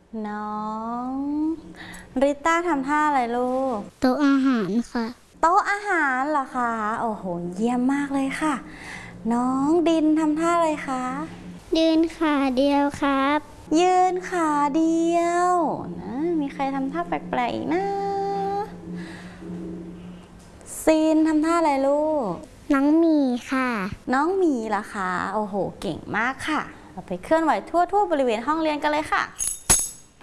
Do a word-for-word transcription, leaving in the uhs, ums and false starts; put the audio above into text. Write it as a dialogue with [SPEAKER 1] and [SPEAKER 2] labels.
[SPEAKER 1] น้องริต้าทำท่าอะไรลูก
[SPEAKER 2] โต๊ะอาหารค่ะ
[SPEAKER 1] โต๊ะอาหารเหรอคะโอ้โหเยี่ยมมากเลยค่ะน้องดินทำท่าอะไรคะ
[SPEAKER 2] ยืนขาเดียวครับ
[SPEAKER 1] ยืนขาเดียวนะมีใครทำท่าแปลกๆอีกนะซีนทำท่าอะไรลูก
[SPEAKER 2] น้องหมีค่ะ
[SPEAKER 1] น้องหมีเหรอคะโอ้โหเก่งมากค่ะเราไปเคลื่อนไหวทั่วๆบริเวณห้องเรียนกันเลยค่ะ